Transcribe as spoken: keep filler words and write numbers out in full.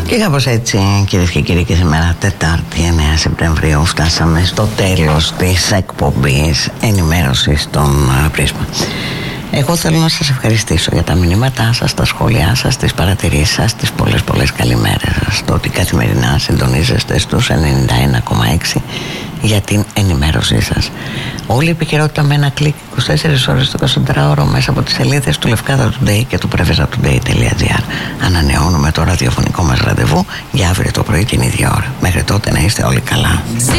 Και κάπως έτσι, κυρίες και κύριοι, και σήμερα Τετάρτη εννέα Σεπτεμβρίου φτάσαμε στο τέλος της εκπομπής ενημέρωσης των Πρίσμα. Εγώ θέλω να σας ευχαριστήσω για τα μηνύματά σας, τα σχόλιά σας, τις παρατηρήσεις σας, τις πολλές πολλές καλημέρες σας, το ότι καθημερινά συντονίζεστε στους ενενήντα ένα κόμμα έξι για την ενημέρωσή σας. Όλη η επικαιρότητα με ένα κλικ, είκοσι τέσσερις ώρες το εικοσιτετράωρο, μέσα από τις σελίδες του Λευκάδα Today και του πρέβεζα today τελεία gr. Ανανεώνουμε το ραδιοφωνικό μας ραντεβού για αύριο το πρωί την ίδια ώρα. Μέχρι τότε να είστε όλοι καλά.